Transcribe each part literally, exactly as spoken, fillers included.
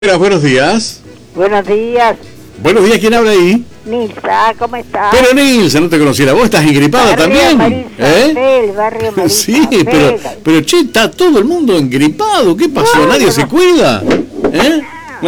Buenos días. Buenos días. Buenos días, ¿quién habla ahí? Nilsa, ¿cómo estás? Pero Nilsa, no te conociera, vos estás engripada barrio también. Marisabel, ¿Eh? barrio Marisabel. Sí, pero, pero che, está todo el mundo engripado, ¿qué pasó? No, ¿Nadie no. se cuida? ¿Eh?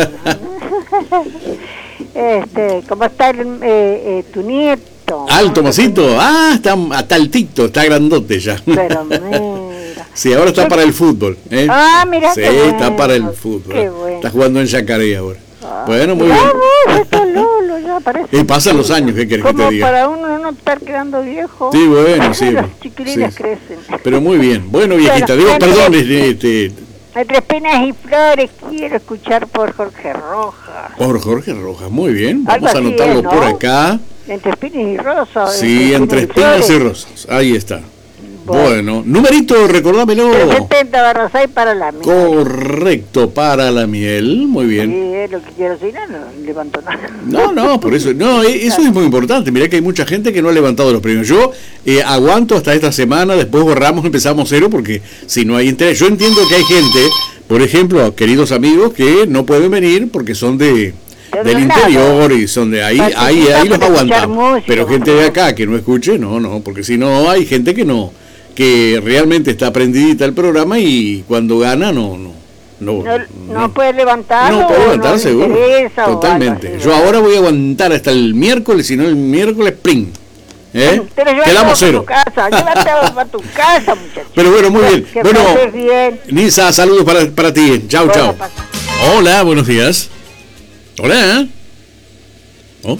este, ¿cómo está el, eh, eh, tu nieto? Alto, Masito. Ah, está, está altito, está grandote ya. Pero mira. Sí, ahora está para el fútbol. ¿eh? Ah, mira. Sí, qué bueno, está para el fútbol. Qué bueno. Está jugando en Yacaré ahora. Ah, Bueno, muy ya bien. vos, esto Lolo, ya parece. Y pasan los años, ¿qué querés que Como te diga? para uno no estar quedando viejo. Sí, bueno, sí. Los chiquilines Sí. crecen. Pero muy bien. Bueno, viejita, digo, Bueno, perdón, entre- este, Entre penas y flores quiero escuchar por Jorge Rojas. por Jorge Rojas, muy bien. Algo Vamos a así anotarlo es, ¿no? por acá. Entre espinas y rosas. Sí, entre espinas y rosas. Ahí está. Bueno. Bueno, numerito, recordámelo. trescientos setenta barra seis para la mía. Correcto, para la miel, muy bien. Sí, es lo que quiero, si no, no levanto nada. No, no, por eso, no, e- eso es muy importante. Mirá que hay mucha gente que no ha levantado los premios. Yo eh, aguanto hasta esta semana, después borramos, empezamos cero, porque si no hay interés. Yo entiendo que hay gente, por ejemplo, queridos amigos, que no pueden venir porque son de De del otro lado. interior y son de ahí, Participan ahí, ahí los para escuchar aguantamos. música. Pero gente de acá que no escuche, no, no, porque si no hay gente que no, que realmente está aprendidita el programa y cuando gana no, no, no, No, no puede levantarlo. no puede o levantar no le seguro. interesa, o algo Totalmente. así, Yo ¿verdad? ahora voy a aguantar hasta el miércoles, si no el miércoles pring. ¿Eh? Pero llévate Quedamos para cero. tu casa, llévate para tu casa, muchachos. Pero bueno, muy bien. Que Bueno, pases bien. Nisa, saludos para, para ti. Chau, Bueno, chau. pasa. Hola, buenos días. Hola. Oh.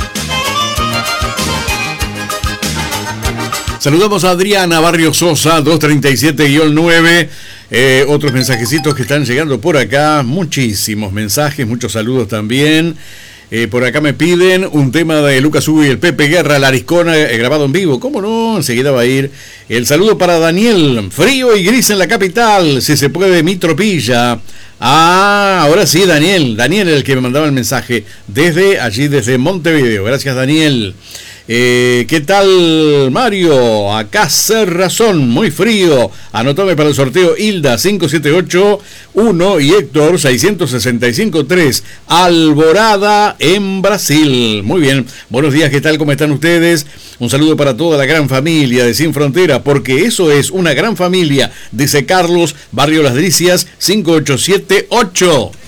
Saludamos a Adriana Barrio Sosa, dos treinta y siete nueve. Eh, otros mensajecitos que están llegando por acá. Muchísimos mensajes, muchos saludos también. Eh, por acá me piden un tema de Lucas Hugo y el Pepe Guerra, La Ariscona, eh, grabado en vivo. ¿Cómo no? Enseguida va a ir. El saludo para Daniel. Frío y gris en la capital. Si se puede, mi tropilla. Ah, ahora sí, Daniel. Daniel el que me mandaba el mensaje desde allí, desde Montevideo. Gracias, Daniel. Eh, ¿Qué tal, Mario? Acá Cerrazón, muy frío. Anótame para el sorteo Hilda cinco siete ocho uno y Héctor seiscientos sesenta y cinco tres. Alborada en Brasil. Muy bien. Buenos días, ¿qué tal? ¿Cómo están ustedes? Un saludo para toda la gran familia de Sin Frontera, porque eso es una gran familia, dice Carlos, Barrio Las Delicias, cinco ocho siete ocho.